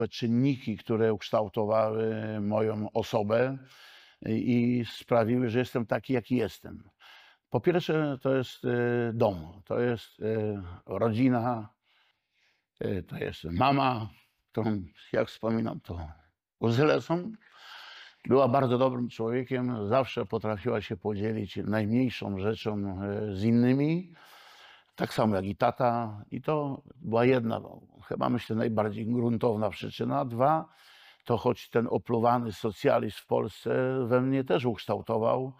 czynniki, które ukształtowały moją osobę i sprawiły, że jestem taki, jaki jestem. Po pierwsze, to jest dom, to jest rodzina, to jest mama, którą jak wspominam, to łzy lecą. Była bardzo dobrym człowiekiem, zawsze potrafiła się podzielić najmniejszą rzeczą z innymi. Tak samo jak i tata. I to była jedna, chyba myślę, najbardziej gruntowna przyczyna. Dwa, to choć ten opluwany socjalizm w Polsce we mnie też ukształtował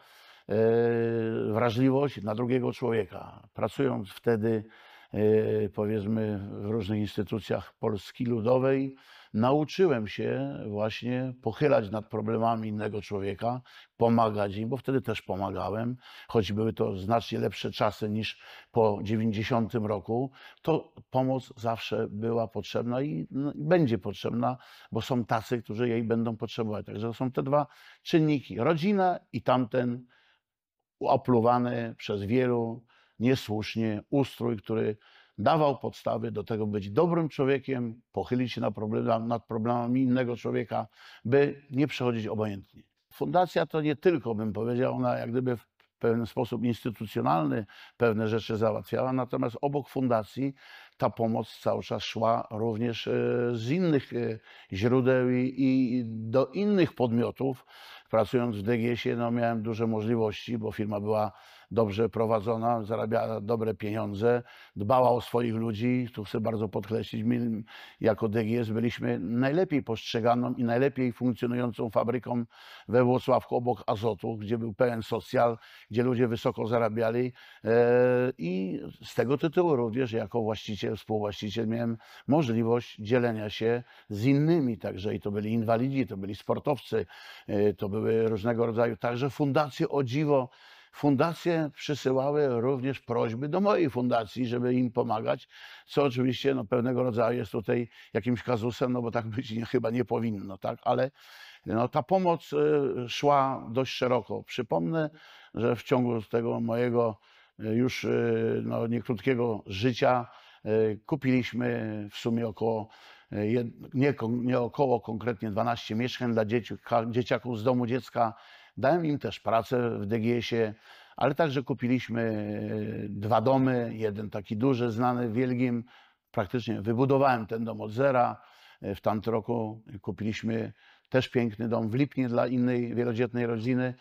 wrażliwość na drugiego człowieka. Pracując wtedy, powiedzmy, w różnych instytucjach Polski Ludowej, nauczyłem się właśnie pochylać nad problemami innego człowieka, pomagać im, bo wtedy też pomagałem, choć były to znacznie lepsze czasy niż po 90 roku, to pomoc zawsze była potrzebna i będzie potrzebna, bo są tacy, którzy jej będą potrzebować. Także są te dwa czynniki, rodzina i tamten opluwany przez wielu niesłusznie ustrój, który dawał podstawy do tego, być dobrym człowiekiem, pochylić się nad problemami innego człowieka, by nie przechodzić obojętnie. Fundacja to nie tylko, bym powiedział, ona jak gdyby w pewien sposób instytucjonalny pewne rzeczy załatwiała, natomiast obok fundacji ta pomoc cały czas szła również z innych źródeł i do innych podmiotów. Pracując w DGS-ie miałem duże możliwości, bo firma była dobrze prowadzona, zarabiała dobre pieniądze, dbała o swoich ludzi. Tu chcę bardzo podkreślić, my jako DGS byliśmy najlepiej postrzeganą i najlepiej funkcjonującą fabryką we Włocławku obok Azotu, gdzie był pełen socjal, gdzie ludzie wysoko zarabiali i z tego tytułu również jako właściciel, współwłaściciel miałem możliwość dzielenia się z innymi, także i to byli inwalidzi, to byli sportowcy, to były różnego rodzaju, także fundacje, o dziwo, fundacje przysyłały również prośby do mojej fundacji, żeby im pomagać, co oczywiście pewnego rodzaju jest tutaj jakimś kazusem, bo tak być chyba nie powinno, tak? Ale ta pomoc szła dość szeroko. Przypomnę, że w ciągu tego mojego już niekrótkiego życia kupiliśmy w sumie około, nie około, konkretnie 12 mieszkań dla dzieciaków z domu dziecka. Dałem im też pracę w DGS-ie, ale także kupiliśmy 2 domy, jeden taki duży, znany w Wielgim. Praktycznie wybudowałem ten dom od zera. W tamtym roku kupiliśmy też piękny dom w Lipnie dla innej wielodzietnej rodziny.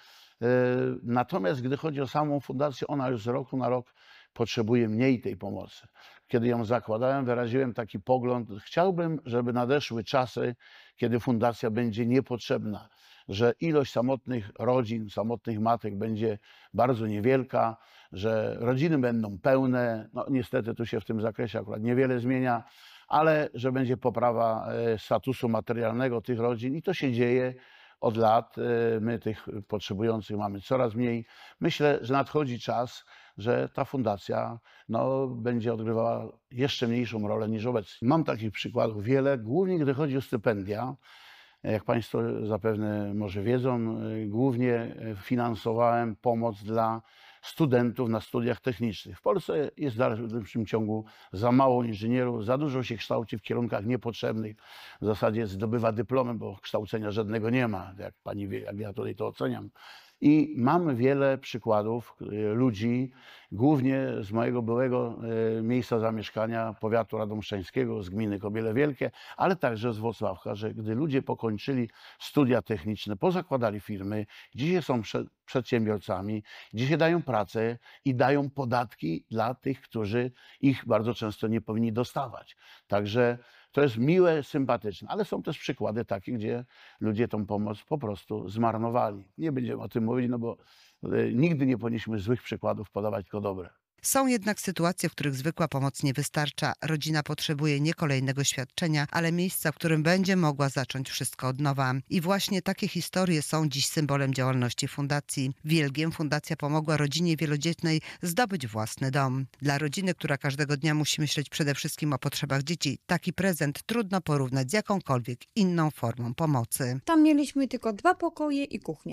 Natomiast gdy chodzi o samą fundację, ona już z roku na rok potrzebuje mniej tej pomocy. Kiedy ją zakładałem, wyraziłem taki pogląd, chciałbym, żeby nadeszły czasy, kiedy fundacja będzie niepotrzebna, że ilość samotnych rodzin, samotnych matek będzie bardzo niewielka, że rodziny będą pełne. Niestety tu się w tym zakresie akurat niewiele zmienia, ale że będzie poprawa statusu materialnego tych rodzin i to się dzieje od lat. My tych potrzebujących mamy coraz mniej. Myślę, że nadchodzi czas, że ta fundacja będzie odgrywała jeszcze mniejszą rolę niż obecnie. Mam takich przykładów wiele, głównie gdy chodzi o stypendia. Jak Państwo zapewne może wiedzą, głównie finansowałem pomoc dla studentów na studiach technicznych. W Polsce jest w dalszym ciągu za mało inżynierów, za dużo się kształci w kierunkach niepotrzebnych. W zasadzie zdobywa dyplomy, bo kształcenia żadnego nie ma, jak Pani wie, jak ja tutaj to oceniam. I mam wiele przykładów ludzi, głównie z mojego byłego miejsca zamieszkania, powiatu radomszczańskiego, z gminy Kobiele Wielkie, ale także z Włocławka, że gdy ludzie pokończyli studia techniczne, pozakładali firmy, dzisiaj są przedsiębiorcami, dzisiaj dają pracę i dają podatki dla tych, którzy ich bardzo często nie powinni dostawać. Także to jest miłe, sympatyczne, ale są też przykłady takie, gdzie ludzie tą pomoc po prostu zmarnowali. Nie będziemy o tym mówić, bo nigdy nie powinniśmy złych przykładów podawać, tylko dobre. Są jednak sytuacje, w których zwykła pomoc nie wystarcza. Rodzina potrzebuje nie kolejnego świadczenia, ale miejsca, w którym będzie mogła zacząć wszystko od nowa. I właśnie takie historie są dziś symbolem działalności fundacji. W Wielgiem fundacja pomogła rodzinie wielodzietnej zdobyć własny dom. Dla rodziny, która każdego dnia musi myśleć przede wszystkim o potrzebach dzieci, taki prezent trudno porównać z jakąkolwiek inną formą pomocy. Tam mieliśmy tylko 2 pokoje i kuchnia.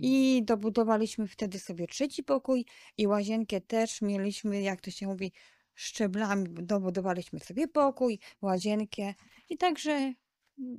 I dobudowaliśmy wtedy sobie 3. pokój i łazienkę też mieliśmy, jak to się mówi, szczeblami. Dobudowaliśmy sobie pokój, łazienkę i także